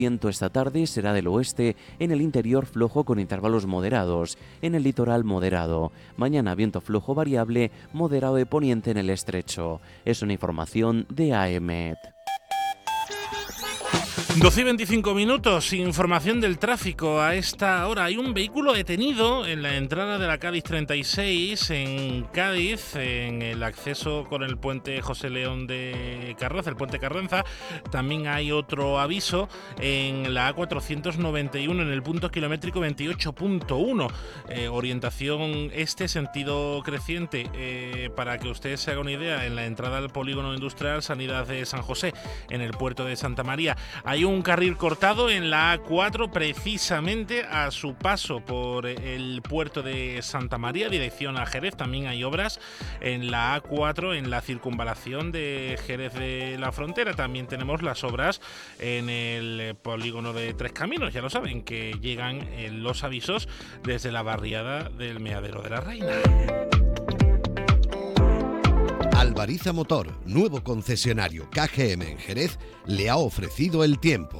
Viento esta tarde será del oeste, en el interior flojo con intervalos moderados, en el litoral moderado. Mañana viento flojo variable, moderado de poniente en el estrecho. Es una información de AEMET. 12:25, información del tráfico. A esta hora hay un vehículo detenido en la entrada de la Cádiz 36 en Cádiz, en el acceso con el puente José León de Carranza, el puente Carranza. También hay otro aviso en la A491 en el punto kilométrico 28.1, orientación este, sentido creciente. Para que usted se haga una idea, en la entrada al polígono industrial Sanidad de San José, en el puerto de Santa María, hay un carril cortado en la A4 precisamente a su paso por el puerto de Santa María, dirección a Jerez. También hay obras en la A4 en la circunvalación de Jerez de la Frontera. También tenemos las obras en el polígono de Tres Caminos. Ya lo saben, que llegan los avisos desde la barriada del Meadero de la Reina. Albariza Motor, nuevo concesionario KGM en Jerez, le ha ofrecido el tiempo.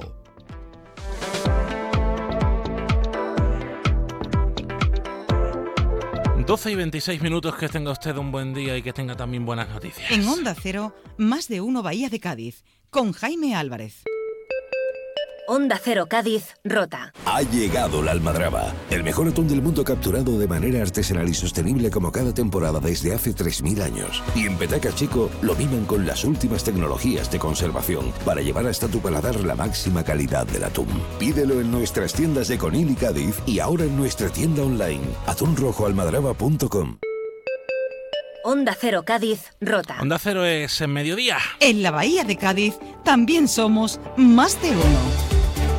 Doce y 26 minutos, que tenga usted un buen día y que tenga también buenas noticias. En Onda Cero, Más de Uno Bahía de Cádiz, con Jaime Álvarez. Onda Cero Cádiz, Rota. Ha llegado la almadraba, el mejor atún del mundo capturado de manera artesanal y sostenible como cada temporada desde hace 3.000 años. Y en Petaca Chico lo miman con las últimas tecnologías de conservación para llevar hasta tu paladar la máxima calidad del atún. Pídelo en nuestras tiendas de Conil y Cádiz y ahora en nuestra tienda online, atunrojoalmadraba.com. Onda Cero Cádiz, Rota. Onda Cero es en mediodía. En la Bahía de Cádiz también somos Más de Uno.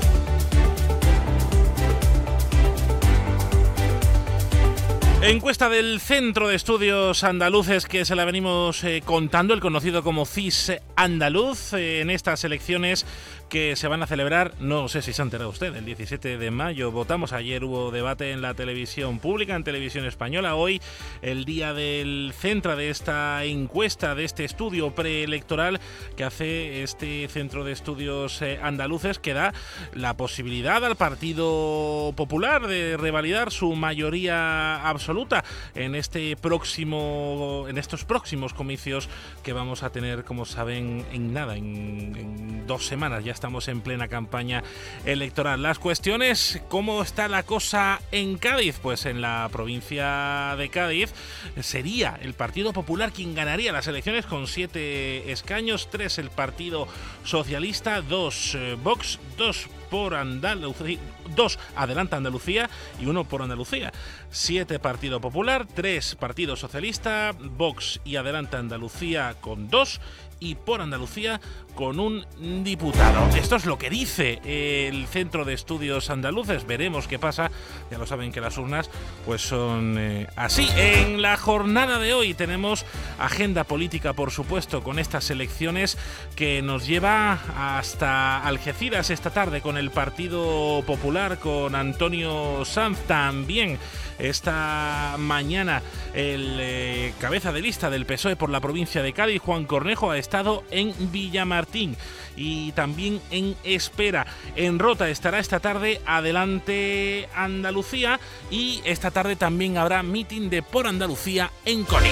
Encuesta del Centro de Estudios Andaluces que se la venimos contando, el conocido como CIS andaluz, en estas elecciones que se van a celebrar, no sé si se ha enterado usted, el 17 de mayo votamos, ayer hubo debate en la televisión pública, en televisión española, hoy el día del centro de esta encuesta, de este estudio preelectoral que hace este Centro de Estudios Andaluces, que da la posibilidad al Partido Popular de revalidar su mayoría absoluta en estos próximos comicios que vamos a tener, como saben, en 2 semanas. Ya estamos en plena campaña electoral. Las cuestiones, ¿cómo está la cosa en Cádiz? Pues en la provincia de Cádiz sería el Partido Popular quien ganaría las elecciones con 7 escaños, 3 el Partido Socialista, 2 Vox, 2 por Andalucía, 2 Adelanta Andalucía y 1 por Andalucía. 7 Partido Popular, 3 Partido Socialista, Vox y Adelanta Andalucía con 2 y por Andalucía con un diputado. Esto es lo que dice el Centro de Estudios Andaluces. Veremos qué pasa. Ya lo saben que las urnas pues son así. En la jornada de hoy tenemos agenda política, por supuesto, con estas elecciones que nos lleva hasta Algeciras esta tarde con el Partido Popular, con Antonio Sanz. También esta mañana el cabeza de lista del PSOE por la provincia de Cádiz, Juan Cornejo, ha estado en Villamartín y también en espera. En Rota estará esta tarde Adelante Andalucía y esta tarde también habrá mitin de Por Andalucía en Conil.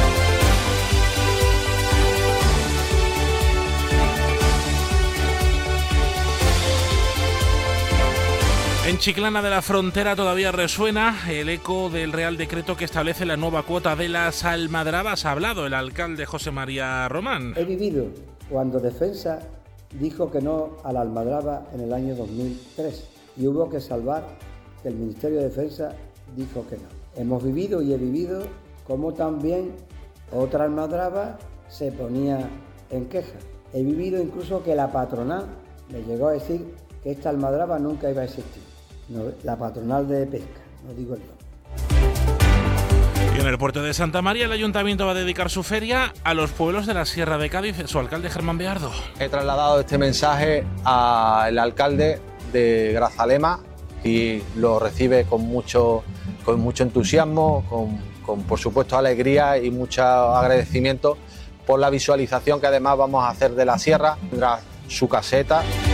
En Chiclana de la Frontera todavía resuena el eco del Real Decreto que establece la nueva cuota de las almadrabas. Ha hablado el alcalde José María Román. He vivido cuando Defensa dijo que no a la almadraba en el año 2003 y hubo que salvar que el Ministerio de Defensa dijo que no. Hemos vivido y he vivido como también otra almadraba se ponía en queja. He vivido incluso que la patronal me llegó a decir que esta almadraba nunca iba a existir. No, la patronal de pesca, no digo el nombre. Y en el puerto de Santa María el ayuntamiento va a dedicar su feria a los pueblos de la Sierra de Cádiz. Su alcalde Germán Beardo. He trasladado este mensaje al alcalde de Grazalema y lo recibe con mucho entusiasmo, con por supuesto alegría y mucho agradecimiento por la visualización que además vamos a hacer de la sierra. Tendrá su caseta